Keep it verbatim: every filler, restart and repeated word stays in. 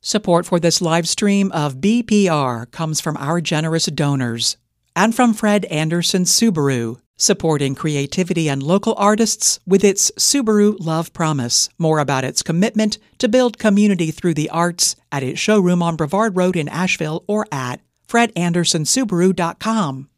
Support for this live stream of B P R comes from our generous donors and from Fred Anderson Subaru, supporting creativity and local artists with its Subaru Love Promise. More about its commitment to build community through the arts at its showroom on Brevard Road in Asheville or at fred anderson subaru dot com.